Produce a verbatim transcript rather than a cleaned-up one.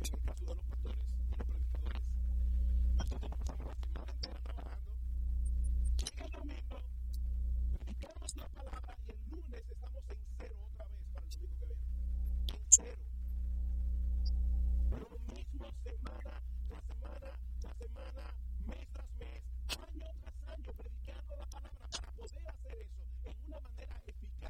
en el caso de los pastores y los predicadores, nosotros pasamos la semana entera trabajando, llega el domingo, predicamos la palabra y el lunes estamos en cero otra vez para el domingo que viene. En cero. Lo mismo semana tras semana, tras semana, mes tras mes, año tras año, predicando la palabra para poder hacer eso en una manera eficaz.